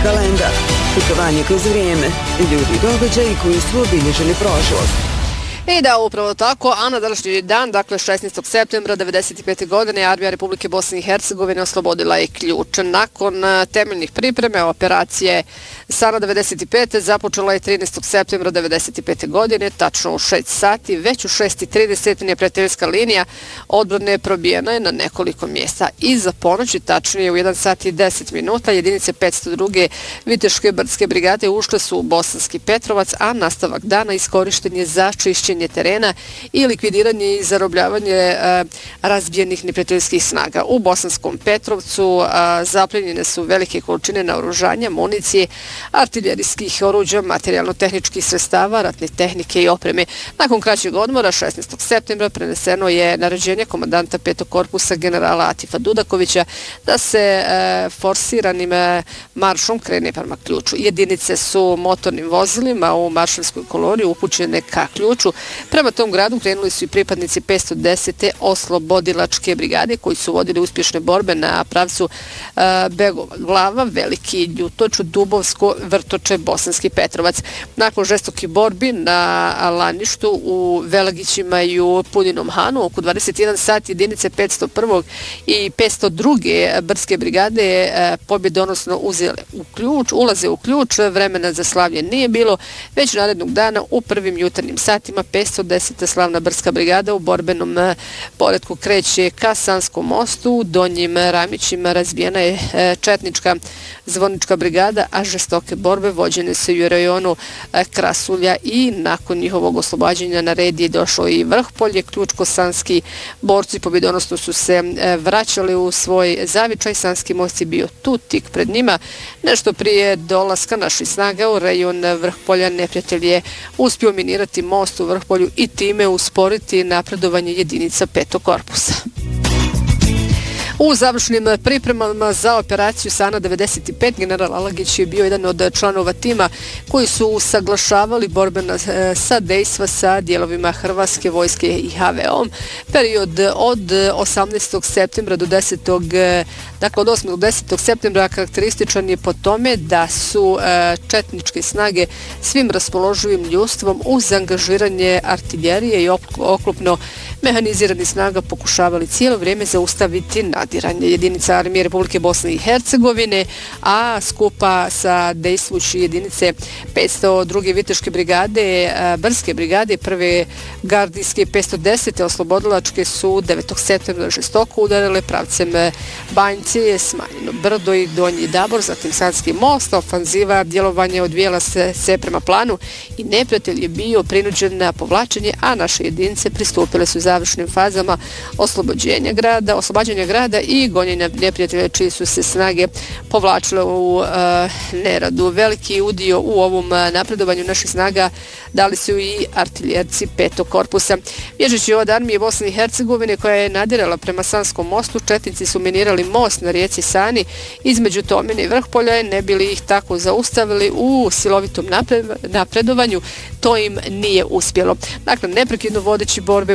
kalendar, putovanje kroz vrijeme, ljudi i događaji koji su obilježili prošlost. I da, upravo tako, a na današnji dan, dakle 16. septembra 1995. godine, Armija Republike Bosne i Hercegovine oslobodila je Ključ. Nakon temeljnih pripreme operacije Sana 95. započela je 13. septembra 1995. godine, tačno u 6 sati, već u 6:30 neprijateljska linija odbrane probijena je na nekoliko mjesta. Iza ponoći, tačnije u 1 sat i 10 minuta, jedinice 502. Viteške brdske brigade ušle su u Bosanski Petrovac, a nastavak dana iskorišten je za čišćenje terena i likvidiranje i zarobljavanje razbijenih neprijateljskih snaga. U Bosanskom Petrovcu zapljenjene su velike količine naoružanja, municije, artiljerijskih oruđa, materijalno-tehničkih sredstava, ratne tehnike i opreme. Nakon kraćeg odmora, 16. septembra, preneseno je naređenje komandanta 5. korpusa generala Atifa Dudakovića da se forsiranim maršom krene prema Ključu. Jedinice su motornim vozilima u maršalskoj koloni upućene ka Ključu. Prema tom gradu krenuli su i pripadnici 510. oslobodilačke brigade koji su vodili uspješne borbe na pravcu Begova Glava, Veliki Ljutoč, Dubovsko, Vrtoče, Bosanski Petrovac. Nakon žestokih borbi na Laništu u Velagićima i u Pudinom Hanu, oko 21 sat jedinice 501. i 502. brdske brigade pobjedonosno ulaze u Ključ. Vremena za slavlje nije bilo, već narednog dana u prvim jutarnjim satima 510. slavna brdska brigada u borbenom poretku kreće ka Sanskom mostu. U Donjim Ramićima razbijena je četnička zvonička brigada, a žestoke borbe vođene su i u rajonu Krasulja i nakon njihovog oslobađanja na red je došlo i Vrhpolje. Ključko-sanski borci pobjedonosno su se vraćali u svoj zavičaj. Sanski most je bio tu tik pred njima. Nešto prije dolaska naših snaga u rajon Vrhpolja neprijatelj je uspio minirati most u Vrhpolju i time usporiti napredovanje jedinica 5. korpusa. U završnim pripremama za operaciju Sana 95 general Alagić je bio jedan od članova tima koji su usaglašavali borbena sadejstva sa dijelovima Hrvatske vojske i HVO-om. Period od 18. septembra do 10. Dakle, od 8. do 10. septembra karakterističan je po tome da su četničke snage svim raspoloživim ljudstvom uz angažiranje artiljerije i oklopno mehaniziranih snaga pokušavali cijelo vrijeme zaustaviti nadiranje jedinica Armije Republike Bosne i Hercegovine, a skupa sa dejstvujući jedinice 502. Viteške brigade, brdske brigade, prve gardijske 510. oslobodilačke su 9. septembra žestoko udarile pravcem Banjce, Smanjeno Brdo i Donji Dabor, zatim Sanski most. Ofanziva djelovanja odvijela se prema planu i neprijatelj je bio prinuđen na povlačenje, a naše jedinice pristupile su završnim fazama oslobađanja grada i gonjenja neprijatelja čiji su se snage povlačile u neradu. Veliki udio u ovom napredovanju naših snaga dali su i artiljerci 5. korpusa. Bježeći od Armije Bosne i Hercegovine koja je nadirala prema Sanskom mostu, četnici su minirali most na rijeci Sani između Tomine i Vrhpolja, ne bili ih tako zaustavili u silovitom napredovanju, to im nije uspjelo. Dakle, neprekidno vodeći borbe